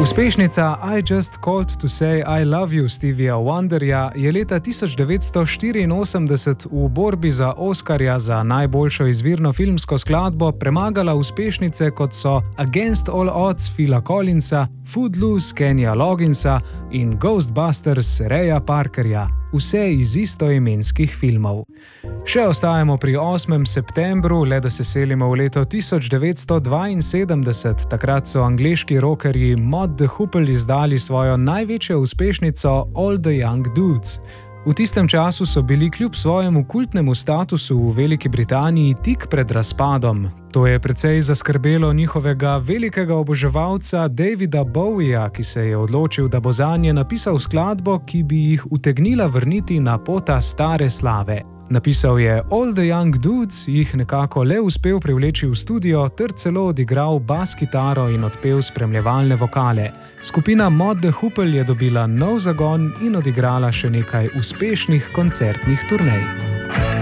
Uspešnica I Just Called to Say I Love You Stevija Wonderja je leta 1984 v borbi za Oskarja za najboljšo izvirno filmsko skladbo premagala uspešnice kot so Against All Odds Phila Collinsa, Footloose Kenya Logginsa in Ghostbusters Raya Parkerja, vse iz istoimenskih filmov. Še ostajamo pri 8. septembru, le da se selimo v leto 1972. Takrat so angleški rockerji Mott the Hoople izdali svojo največjo uspešnico All the Young Dudes. V tistem času so bili kljub svojemu kultnemu statusu v Veliki Britaniji tik pred razpadom. To je precej zaskrbelo njihovega velikega oboževalca Davida Bowieja, ki se je odločil, da bo zanje napisal skladbo, ki bi jih utegnila vrniti na pota stare slave. Napisal je All the Young Dudes, jih nekako le uspel privleči v studio ter celo odigral bas kitaro in odpel spremljevalne vokale. Skupina Mott the Hoople je dobila nov zagon in odigrala še nekaj uspešnih koncertnih turnej.